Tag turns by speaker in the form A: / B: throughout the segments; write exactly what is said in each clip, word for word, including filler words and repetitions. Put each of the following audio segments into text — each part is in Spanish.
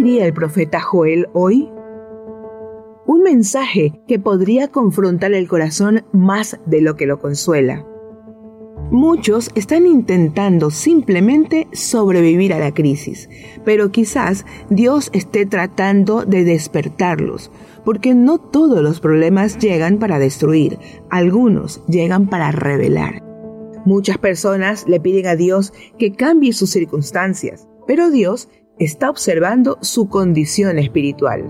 A: diría el profeta Joel hoy? Un mensaje que podría confrontar el corazón más de lo que lo consuela. Muchos están intentando simplemente sobrevivir a la crisis, pero quizás Dios esté tratando de despertarlos, porque no todos los problemas llegan para destruir, algunos llegan para revelar. Muchas personas le piden a Dios que cambie sus circunstancias, pero Dios está observando su condición espiritual.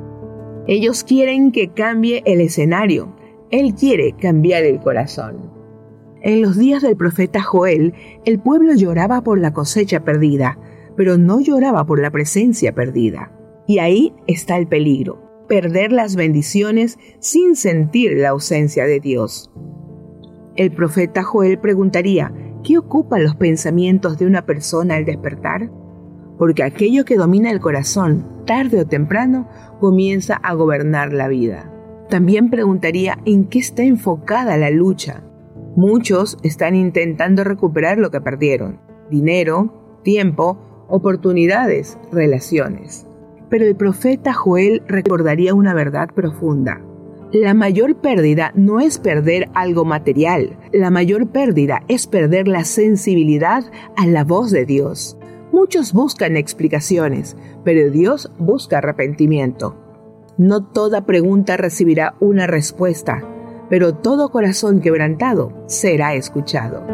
A: Ellos quieren que cambie el escenario, Él quiere cambiar el corazón. En los días del profeta Joel, el pueblo lloraba por la cosecha perdida, pero no lloraba por la presencia perdida. Y ahí está el peligro, perder las bendiciones sin sentir la ausencia de Dios. El profeta Joel preguntaría, ¿qué ocupa los pensamientos de una persona al despertar? Porque aquello que domina el corazón, tarde o temprano, comienza a gobernar la vida. También preguntaría, ¿en qué está enfocada la lucha? Muchos están intentando recuperar lo que perdieron: dinero, tiempo, oportunidades, relaciones. Pero el profeta Joel recordaría una verdad profunda. La mayor pérdida no es perder algo material. La mayor pérdida es perder la sensibilidad a la voz de Dios. Muchos buscan explicaciones, pero Dios busca arrepentimiento. No toda pregunta recibirá una respuesta, pero todo corazón quebrantado será escuchado.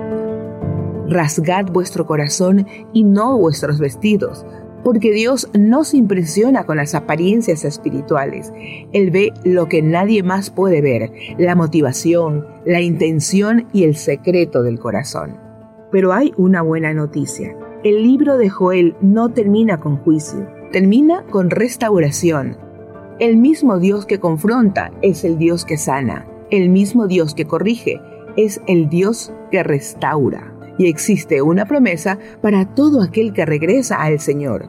A: Rasgad vuestro corazón y no vuestros vestidos, porque Dios no se impresiona con las apariencias espirituales. Él ve lo que nadie más puede ver, la motivación, la intención y el secreto del corazón. Pero hay una buena noticia. El libro de Joel no termina con juicio, termina con restauración. El mismo Dios que confronta es el Dios que sana. El mismo Dios que corrige es el Dios que restaura. Y existe una promesa para todo aquel que regresa al Señor.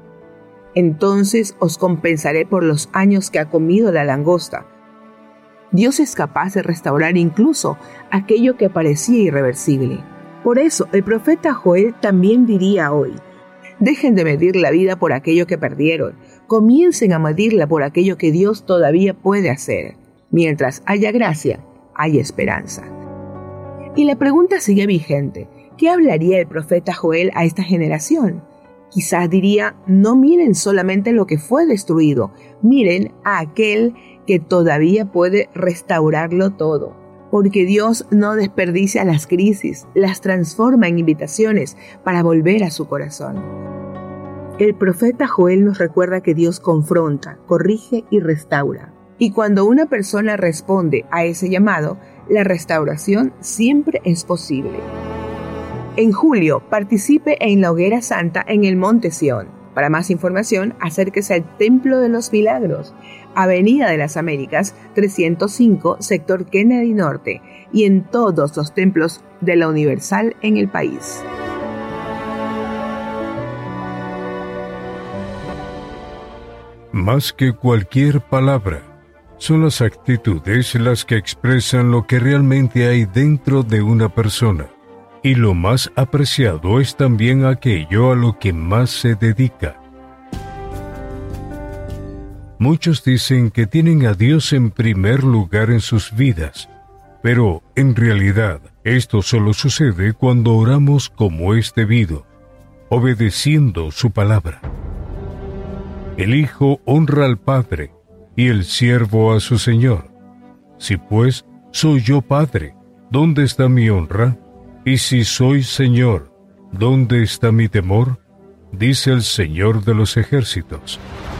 A: Entonces os compensaré por los años que ha comido la langosta. Dios es capaz de restaurar incluso aquello que parecía irreversible. Por eso el profeta Joel también diría hoy: dejen de medir la vida por aquello que perdieron, comiencen a medirla por aquello que Dios todavía puede hacer. Mientras haya gracia, hay esperanza. Y la pregunta sigue vigente: ¿qué hablaría el profeta Joel a esta generación? Quizás diría, no miren solamente lo que fue destruido, miren a aquel que todavía puede restaurarlo todo. Porque Dios no desperdicia las crisis, las transforma en invitaciones para volver a su corazón. El profeta Joel nos recuerda que Dios confronta, corrige y restaura. Y cuando una persona responde a ese llamado, la restauración siempre es posible. En julio, participe en la Hoguera Santa en el Monte Sión. Para más información, acérquese al Templo de los Milagros, Avenida de las Américas, trescientos cinco, sector Kennedy Norte, y en todos los templos de la Universal en el país.
B: Más que cualquier palabra, son las actitudes las que expresan lo que realmente hay dentro de una persona. Y lo más apreciado es también aquello a lo que más se dedica. Muchos dicen que tienen a Dios en primer lugar en sus vidas, pero en realidad esto solo sucede cuando oramos como es debido, obedeciendo su palabra. El Hijo honra al Padre y el siervo a su Señor. Si pues soy yo Padre, ¿dónde está mi honra? Y si soy Señor, ¿dónde está mi temor? Dice el Señor de los ejércitos.